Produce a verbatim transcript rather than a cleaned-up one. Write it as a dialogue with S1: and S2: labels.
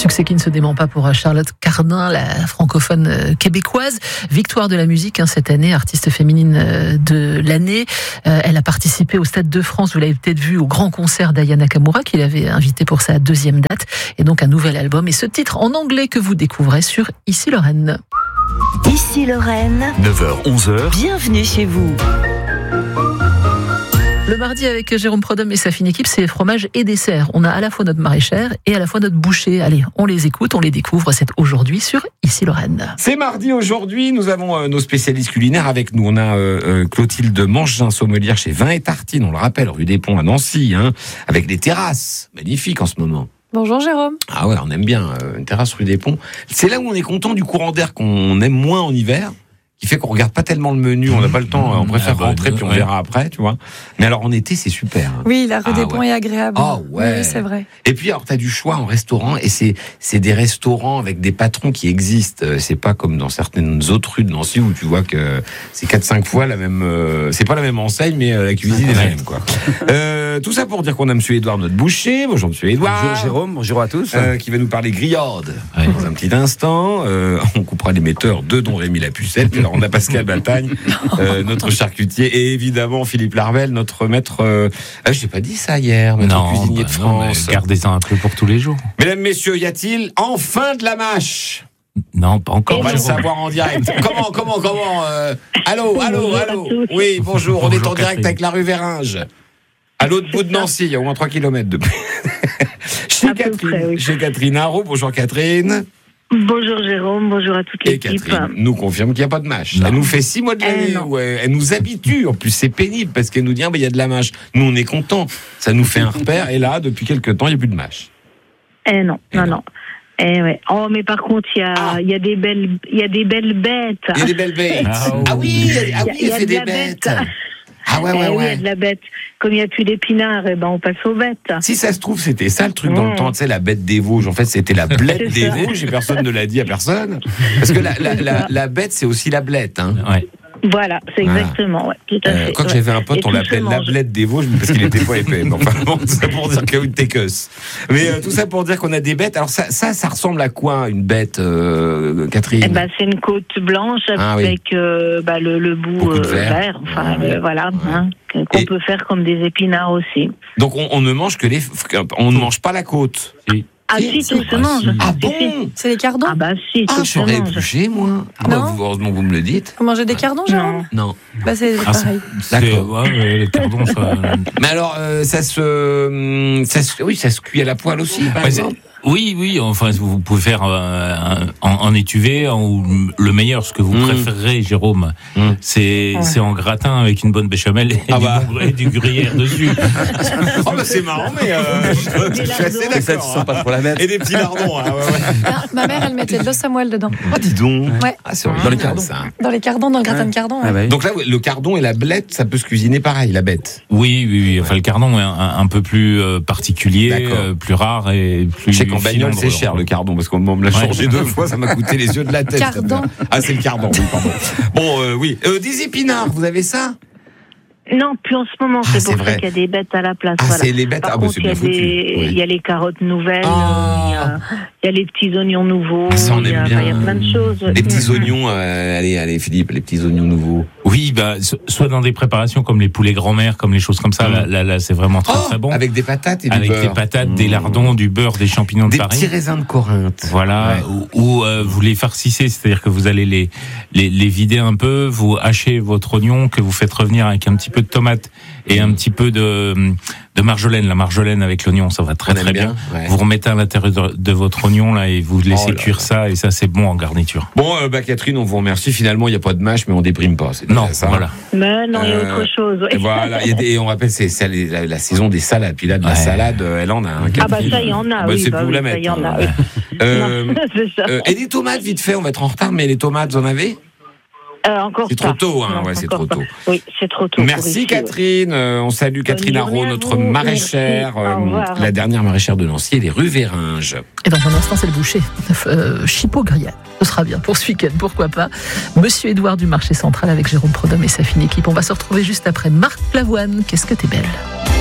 S1: Succès qui ne se dément pas pour Charlotte Cardin, la francophone québécoise. Victoire de la musique hein, cette année, artiste féminine de l'année. Euh, elle a participé au Stade de France, vous l'avez peut-être vu, au grand concert d'Aya Nakamura, qui l'avait invité pour sa deuxième date. Et donc un nouvel album. Et ce titre en anglais que vous découvrez sur Ici Lorraine.
S2: Ici Lorraine.
S3: neuf heures onze heures.
S2: Bienvenue chez vous.
S1: Le mardi avec Jérôme Prodhomme et sa fine équipe, c'est fromage et dessert. On a à la fois notre maraîchère et à la fois notre boucher. Allez, on les écoute, on les découvre. C'est aujourd'hui sur Ici Lorraine.
S4: C'est mardi aujourd'hui, nous avons euh, nos spécialistes culinaires avec nous. On a euh, Clotilde Mangin, sommelière chez Vin et Tartines, on le rappelle, rue des Ponts à Nancy, hein, avec des terrasses magnifiques en ce moment.
S5: Bonjour Jérôme.
S4: Ah ouais, on aime bien euh, une terrasse rue des Ponts. C'est là où on est content du courant d'air qu'on aime moins en hiver, qui fait qu'on regarde pas tellement le menu, on n'a pas le temps, on préfère ah bah, rentrer puis on ouais. verra après, tu vois. Mais alors en été, c'est super. Hein.
S5: Oui, la rue
S4: ah
S5: des
S4: ouais.
S5: Ponts est agréable.
S4: Ah ouais.
S5: Oui, c'est vrai.
S4: Et puis alors t'as du choix en restaurant et c'est c'est des restaurants avec des patrons qui existent. C'est pas comme dans certaines autres rues de Nancy où tu vois que c'est quatre cinq fois la même. Euh, c'est pas la même enseigne, mais euh, la cuisine est la même quoi. euh, tout ça pour dire qu'on a Monsieur Édouard, notre boucher. Bonjour Monsieur Édouard.
S6: Bonjour Jérôme. Bonjour à tous.
S4: Euh, qui va nous parler grillade ouais. dans un petit instant. Euh, on coupera l'émetteur de Don Rémy Lapucelle. Puis alors on a Pascal Baltagne. Euh, notre charcutier et évidemment Philippe Larvel, notre maître. Euh, ah, je n'ai pas dit ça hier, maître non, cuisinier bah, de France.
S7: Non, gardez-en un peu pour tous les jours.
S4: Mesdames, messieurs, y a-t-il enfin de la mâche?
S7: Non, pas encore.
S4: On va le savoir en direct. comment, comment, comment euh... Allô, allô, allô. Oui, bonjour. bonjour on est en direct Catherine. Avec la rue Véringe. À l'autre bout de Nancy, il y a au moins trois kilomètres de. chez, Catherine, près, oui. chez Catherine Haro. Bonjour Catherine.
S8: Bonjour Jérôme, bonjour à toute l'équipe.
S4: Et Catherine nous confirme qu'il n'y a pas de mâche. Non. Elle nous fait six mois de l'année, euh, ouais. Elle nous habitue. En plus, c'est pénible parce qu'elle nous dit ah, ben, y a de la mâche. Nous, on est contents. Ça nous fait un repère. Et là, depuis quelques temps, il n'y a plus de mâche.
S8: Eh non, eh non, non. non. Eh ouais. Oh, mais par contre, il y a, ah. y a des belles, il y a des belles bêtes.
S4: Il y a des belles bêtes. Ah, oh. ah oui, ah oui, il fait des bêtes. Bête. Ah ouais, ouais,
S8: eh
S4: ouais.
S8: Oui, il y a de la bête. Comme il n'y a plus d'épinards, eh ben, on passe aux bêtes.
S4: Si ça se trouve, c'était ça le truc mmh. dans le temps, tu sais, la bête des Vosges. En fait, c'était la blette des Vosges et personne ne l'a dit à personne. Parce que la, la, la, la bête, c'est aussi la blette, hein.
S8: Ouais. Voilà, c'est exactement, ouais, tout à
S4: euh,
S8: fait.
S4: Quand ouais. j'avais un pote, et on l'appelait la blette des Vosges, parce qu'il n'était pas épais. Mais enfin, bon, tout ça pour dire qu'il y a une téqueuse. Mais euh, tout ça pour dire qu'on a des bêtes. Alors ça, ça, ça ressemble à quoi, une bête, euh, Catherine?
S8: Eh ben, c'est une côte blanche ah, avec oui. euh, bah, le, le bout euh, vert. vert. Enfin, ah, euh, voilà, ouais. hein, qu'on et... peut faire comme des épinards aussi.
S4: Donc on, on ne mange que les, on ne mange pas la côte.
S8: Oui. Ah si, tout se mange.
S4: Ah bon?
S5: C'est les cardons?
S8: Ah bah si, tout
S4: ah,
S8: se mange.
S4: J'aurais épluché, moi. Ah bah, vous, heureusement vous me le dites.
S5: Vous mangez des cardons, Jérôme?
S4: Non.
S5: Bah c'est
S7: ah,
S5: pareil.
S7: C'est, D'accord. Ouais, ouais, les cardons, ça...
S4: Mais alors, euh, ça, se, ça se... Oui, ça se cuit à la poêle aussi, par
S7: ouais,
S4: exemple.
S7: Oui, oui, enfin, vous pouvez faire euh, en, en étuvée, ou le meilleur, ce que vous mmh. préférez, Jérôme, mmh. c'est, ouais. c'est en gratin avec une bonne béchamel et, ah bah. du, bon, et du gruyère dessus.
S4: Oh bah c'est marrant, mais euh, je, je suis assez d'accord. Hein. Pas trop la mettre. Et des petits lardons. Hein, ouais, ouais.
S5: Ah, ma mère, elle mettait de l'os à moelle dedans.
S4: Ah, dis donc.
S5: Ouais.
S4: Ah, c'est dans les cardons. Ça.
S5: Dans les cardons, dans le gratin ouais. de cardon. Ouais.
S4: Ah bah oui. Donc là, le cardon et la blette, ça peut se cuisiner pareil, la bête.
S7: Oui, oui, oui. Enfin, le cardon est un, un peu plus euh, particulier, euh, plus rare et plus.
S4: Je sais qu'en bagnole, c'est cher le cardon parce qu'on me l'a changé ouais. deux fois, ça m'a coûté les yeux de la tête.
S5: Cardon.
S4: Ah, c'est le cardon, oui, pardon. Bon, euh, oui. Euh, des épinards, vous avez ça?
S8: Non, plus en ce moment,
S4: ah,
S8: c'est,
S4: c'est
S8: pour
S4: vrai.
S8: ça qu'il y a des bêtes à la place.
S4: Ah,
S8: voilà.
S4: c'est les bêtes.
S8: Par
S4: ah,
S8: contre,
S4: bah, c'est bien foutu.
S8: Il
S4: oui.
S8: y a les carottes nouvelles,
S4: ah.
S8: il, y a, il y a les petits oignons nouveaux.
S4: Ah, ça, on
S8: il, y a,
S4: aime bien.
S8: il y a plein de choses.
S4: Les petits oignons, euh, allez, allez, Philippe, les petits oignons nouveaux.
S7: Oui, bah, soit dans des préparations comme les poulets grand-mère, comme les choses comme ça, mmh. là, là, là, c'est vraiment très,
S4: oh,
S7: très bon.
S4: Avec des patates et du
S7: avec
S4: beurre.
S7: Avec des patates, mmh.
S4: mmh.
S7: des lardons, du beurre, des champignons
S4: des
S7: de Paris.
S4: Des petits raisins de Corinthe.
S7: Voilà. Ouais. Ou, ou euh, vous les farcissez, c'est-à-dire que vous allez les, les, les vider un peu, vous hachez votre oignon, que vous faites revenir avec un petit peu de tomate et un petit peu de, de marjolaine. La marjolaine avec l'oignon, ça va très
S4: On
S7: très bien.
S4: bien. Ouais.
S7: Vous remettez à l'intérieur de, de votre oignon là et vous laissez
S4: oh
S7: cuire ça et ça c'est bon en garniture.
S4: Bon, euh, bah Catherine, on vous remercie. Finalement, il n'y a pas de mâche, mais on déprime pas. C'est
S7: non,
S4: ça.
S7: Voilà.
S8: Mais non, il y a autre chose. Ouais.
S4: Et voilà, il y a des, et on rappelle, c'est, c'est la, la saison des salades. Puis là, de la ouais. salade, elle en a. Hein,
S8: ah bah ça, il y en a.
S4: Bah,
S8: oui,
S4: c'est
S8: bah,
S4: plus
S8: oui,
S4: la mettre.
S8: Ça, y en a.
S4: Oui. euh,
S8: non, c'est ça.
S4: Euh, et des tomates, vite fait. On va être en retard, mais les tomates, vous en avez?
S8: Euh, encore
S4: c'est trop tôt, hein. Non, ouais, c'est trop tôt.
S8: Oui, c'est trop tôt.
S4: Merci ici, Catherine. Ouais. Euh, on salue Bonne Catherine Haro, notre maraîchère, euh, la dernière maraîchère de Nancy, elle est rue Véringe.
S1: Et dans un instant, c'est le boucher. Euh, Chipot grillade. Ce sera bien pour ce week-end, pourquoi pas. Monsieur Édouard du marché central avec Jérôme Prodhomme et sa fine équipe. On va se retrouver juste après Marc Lavoine. Qu'est-ce que t'es belle.